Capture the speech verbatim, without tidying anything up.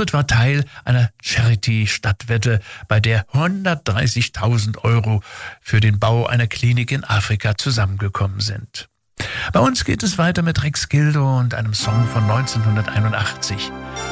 Auftritt war Teil einer Charity-Stadtwette, bei der hundertdreißigtausend Euro für den Bau einer Klinik in Afrika zusammengekommen sind. Bei uns geht es weiter mit Rex Gildo und einem Song von neunzehnhunderteinundachtzig.